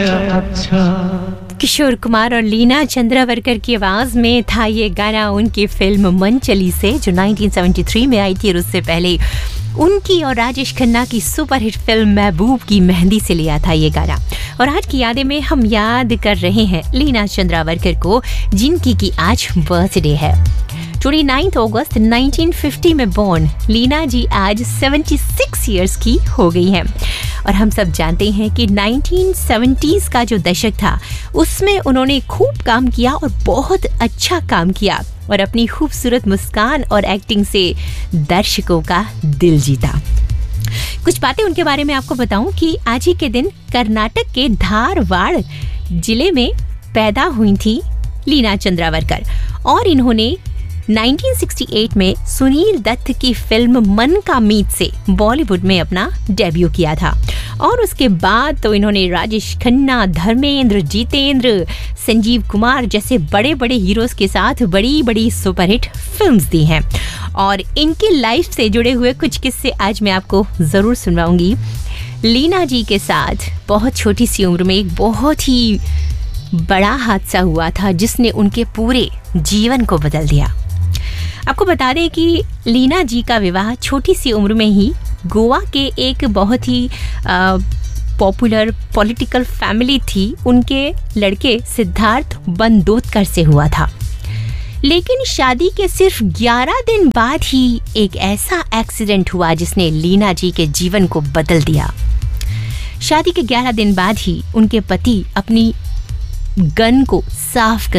किशोर कुमार और लीना चंद्रावरकर की आवाज में था ये गाना उनकी फिल्म मन चली से, जो 1973 में आई थी। और उससे पहले उनकी और राजेश खन्ना की सुपरहिट फिल्म महबूब की मेहंदी से लिया था ये गाना। और आज की यादें में हम याद कर रहे हैं लीना चंद्रावरकर को, जिनकी की आज बर्थडे है। 29 अगस्त 1950 में बॉर्न लीना जी आज 76 इयर्स की हो गई हैं। और हम सब जानते हैं कि 1970s का जो दशक था उसमें उन्होंने खूब काम किया और बहुत अच्छा काम किया और अपनी खूबसूरत मुस्कान और एक्टिंग से दर्शकों का दिल जीता। कुछ बातें उनके बारे में आपको बताऊं कि आज ही के दिन कर्नाटक के धारवाड़ जिले में पैदा हुई थी लीना चंद्रावरकर और इन्होंने 1968 में सुनील दत्त की फिल्म मन का मीत से बॉलीवुड में अपना डेब्यू किया था। और उसके बाद तो इन्होंने राजेश खन्ना, धर्मेंद्र, जितेंद्र, संजीव कुमार जैसे बड़े बड़े हीरोज के साथ बड़ी बड़ी सुपरहिट फिल्म्स दी हैं। और इनकी लाइफ से जुड़े हुए कुछ किस्से आज मैं आपको ज़रूर सुनवाऊंगी। लीना जी के साथ बहुत छोटी सी उम्र में एक बहुत ही बड़ा हादसा हुआ था जिसने उनके पूरे जीवन को बदल दिया। आपको बता दें कि लीना जी का विवाह छोटी सी उम्र में ही गोवा के एक बहुत ही पॉपुलर पॉलिटिकल फैमिली थी उनके लड़के सिद्धार्थ बंदोदकर से हुआ था। लेकिन शादी के सिर्फ 11 दिन बाद ही एक ऐसा एक्सीडेंट हुआ जिसने लीना जी के जीवन को बदल दिया। शादी के 11 दिन बाद ही उनके पति अपनी गन को साफ कर